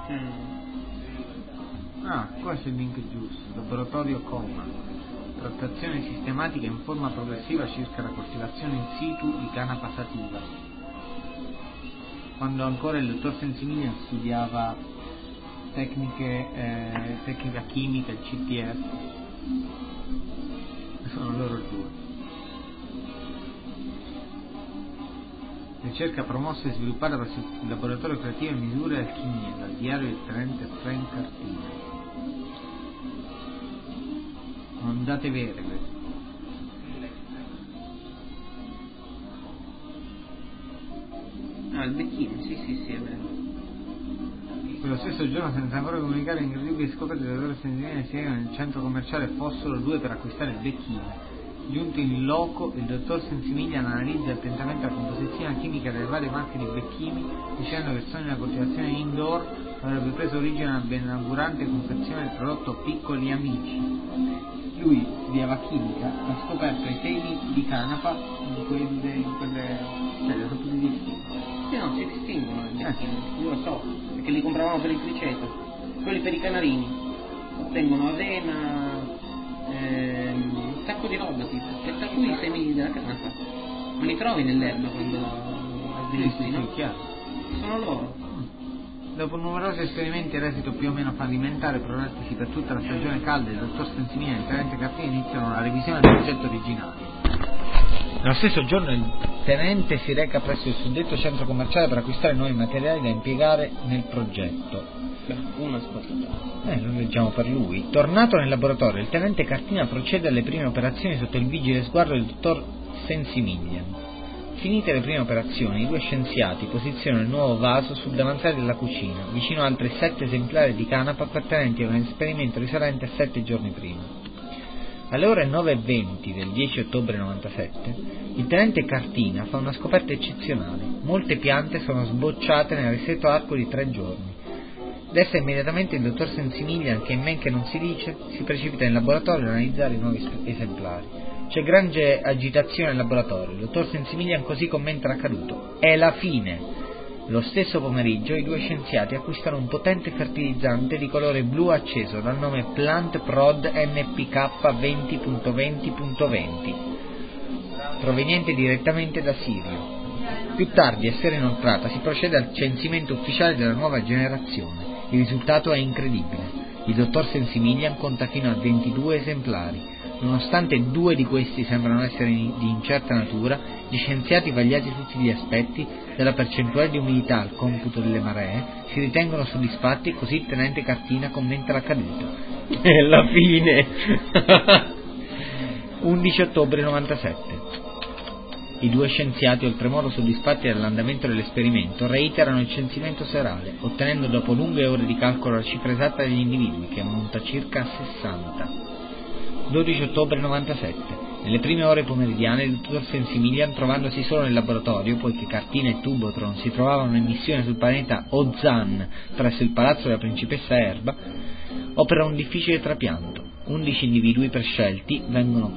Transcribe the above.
Qua c'è il link giusto. Laboratorio Coma. Trattazione sistematica in forma progressiva circa la coltivazione in situ di canapa sativa. Quando ancora il dottor Sensimiglia studiava tecnica chimica, il CTS. Sono loro due. Ricerca promossa e sviluppata presso il laboratorio creativo e misure alchimia, dal diario del tenente Frank Cartina. Ondate vere queste. Il becchino, sì, è vero. Quello stesso giorno, senza ancora comunicare l'incredibile scoperta del dottor Sensimiglia, si recano nel centro commerciale Fossolo 2 per acquistare il becchino. Giunto in loco, il dottor Sensimiglia analizza attentamente la composizione chimica delle varie marche di becchini, dicendo che solo nella coltivazione indoor avrebbe preso origine una benaugurante confezione del prodotto Piccoli Amici. Lui studiava chimica, ha scoperto i semi di canapa in quelle sono tutti distinti. Sì, no, si distinguono io lo so, perché li compravano per il criceto. Quelli per i canarini ottengono avena, un sacco di roba, tipo, per cui i semi della canapa ma li trovi nell'erba quando sviluppi, no? Chiaro. Sono loro. Dopo numerosi esperimenti all'esito più o meno fallimentare prodottisi per tutta la stagione calda, il dottor Sensimiglia e il tenente Cartina iniziano la revisione del progetto originale. Nello stesso giorno il tenente si reca presso il suddetto centro commerciale per acquistare nuovi materiali da impiegare nel progetto. Una scorta. Lo leggiamo per lui. Tornato nel laboratorio, il tenente Cartina procede alle prime operazioni sotto il vigile sguardo del dottor Sensimiglia. Finite le prime operazioni, i due scienziati posizionano il nuovo vaso sul davanzale della cucina, vicino a altri 7 esemplari di canapa appartenenti a un esperimento risalente a 7 giorni prima. Alle ore 9:20 del 10 ottobre 97, il tenente Cartina fa una scoperta eccezionale. Molte piante sono sbocciate nel ristretto arco di 3 giorni. Dessa immediatamente il dottor Sensimiglia, che in men che non si dice, si precipita in laboratorio ad analizzare i nuovi esemplari. C'è grande agitazione nel laboratorio. Il dottor Sensimiglia così commenta l'accaduto. È la fine. Lo stesso pomeriggio i due scienziati acquistano un potente fertilizzante di colore blu acceso dal nome Plant Prod NPK 20.20.20, proveniente direttamente da Sirio. Più tardi, a sera inoltrata, si procede al censimento ufficiale della nuova generazione. Il risultato è incredibile. Il dottor Sensimiglia conta fino a 22 esemplari. Nonostante 2 di questi sembrano essere di incerta natura, gli scienziati, vagliati tutti gli aspetti, dalla percentuale di umidità al computo delle maree, si ritengono soddisfatti, così il tenente Cartina commenta l'accaduto. È la fine! 11 ottobre 97. I due scienziati, oltremodo soddisfatti dall'andamento dell'esperimento, reiterano il censimento serale, ottenendo dopo lunghe ore di calcolo la cifra esatta degli individui, che ammonta circa a 60. 12 ottobre 97. Nelle prime ore pomeridiane il dottor Sensimiglia, trovandosi solo nel laboratorio, poiché Cartina e Tubotron si trovavano in missione sul pianeta Ozan presso il palazzo della principessa Erba, opera un difficile trapianto. 11 individui prescelti vengono